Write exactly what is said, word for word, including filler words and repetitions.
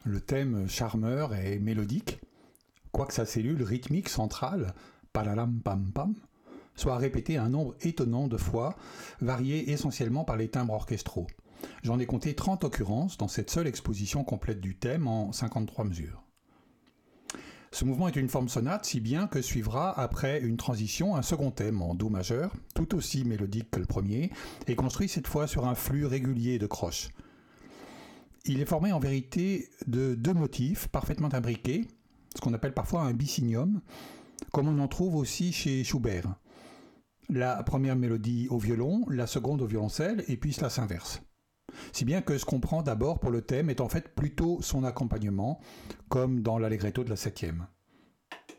Le thème charmeur et mélodique, quoique sa cellule rythmique centrale, palalam pam pam, soit répétée un nombre étonnant de fois, varié essentiellement par les timbres orchestraux. J'en ai compté trente occurrences dans cette seule exposition complète du thème en cinquante-trois mesures. Ce mouvement est une forme sonate, si bien que suivra après une transition un second thème en do majeur, tout aussi mélodique que le premier, et construit cette fois sur un flux régulier de croches. Il est formé en vérité de deux motifs parfaitement imbriqués, ce qu'on appelle parfois un bicinium, comme on en trouve aussi chez Schubert. La première mélodie au violon, la seconde au violoncelle, et puis cela s'inverse. Si bien que ce qu'on prend d'abord pour le thème est en fait plutôt son accompagnement, comme dans l'allegretto de la septième.